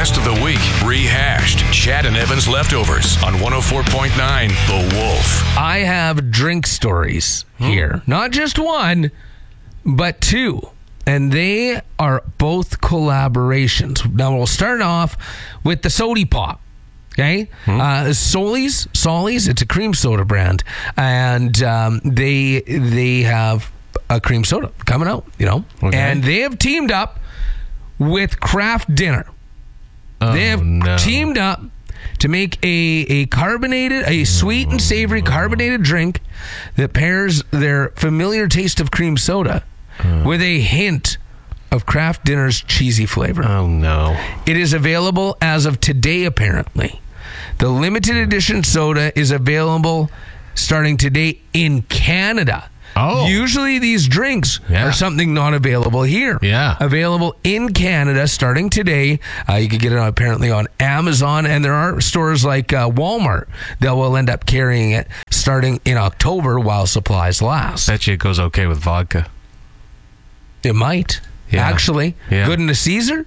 best of the week rehashed. Chad and Evan's Leftovers on 104.9 The Wolf. I have drink stories here. Not just one, but two. And they are both collaborations. Now, we'll start off with the Sody Pop. Okay? Solly's, it's a cream soda brand. And they have a cream soda coming out, Okay. And they have teamed up with Kraft Dinner. They have teamed up to make a sweet and savory carbonated drink that pairs their familiar taste of cream soda with a hint of Kraft Dinner's cheesy flavor. Oh, no. It is available as of today, apparently. The limited edition soda is available starting today in Canada. Oh. Usually these drinks are something not available here. Yeah. Available in Canada starting today. You can get it apparently on Amazon, and there are stores like Walmart that will end up carrying it starting in October while supplies last. Bet you it goes okay with vodka. It might. Yeah. Actually. Yeah. Good in a Caesar?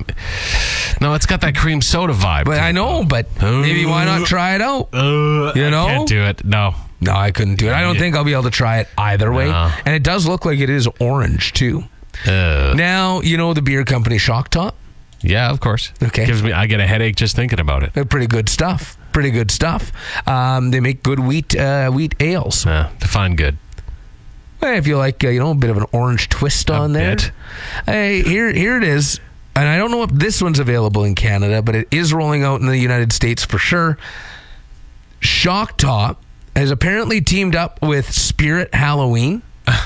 No, it's got that cream soda vibe. But I know, but maybe why not try it out? I can't do it. No, I couldn't do it. I don't think I'll be able to try it either way. And it does look like it is orange, too. Now, the beer company Shock Top? Yeah, of course. Okay. I get a headache just thinking about it. They're pretty good stuff. They make good wheat ales. Define good. If you like, a bit of an orange twist on there. Hey, here it is. And I don't know if this one's available in Canada, but it is rolling out in the United States for sure. Shock Top has apparently teamed up with Spirit Halloween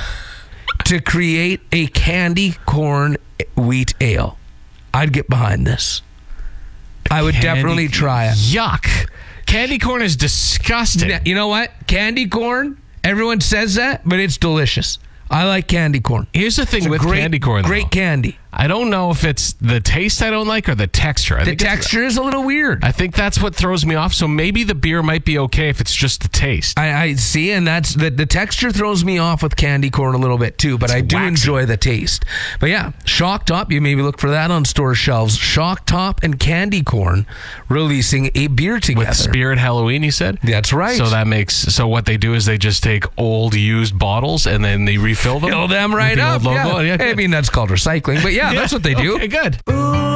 to create a candy corn wheat ale. I'd get behind this. I would definitely try it. Yuck. Candy corn is disgusting. You know what? Candy corn, everyone says that, but it's delicious. I like candy corn. Here's the thing with candy corn, though. Great candy. I don't know if it's the taste I don't like or the texture. The texture is a little weird. I think that's what throws me off. So maybe the beer might be okay if it's just the taste. I see, and that's the texture throws me off with candy corn a little bit too, but I do enjoy the taste. But yeah, Shock Top, you maybe look for that on store shelves. Shock Top and candy corn releasing a beer together. With Spirit Halloween, you said? That's right. So what they do is they just take old used bottles and then they refill them. Fill them right up. Yeah. I mean, that's called recycling, but yeah, that's what they do. Okay, good.